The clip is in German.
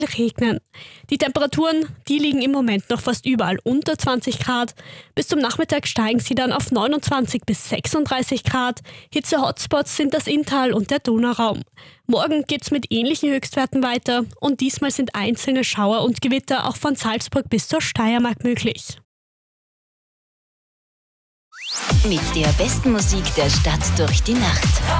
regnen. Die Temperaturen, die liegen im Moment noch fast überall unter 20 Grad. Bis zum Nachmittag steigen sie dann auf 29 bis 36 Grad. Hitze-Hotspots sind das Inntal und der Donauraum. Morgen geht's mit ähnlichen Höchstwerten weiter und diesmal sind einzelne Schauer und Gewitter auch von Salzburg bis zur Steiermark möglich. Mit der besten Musik der Stadt durch die Nacht.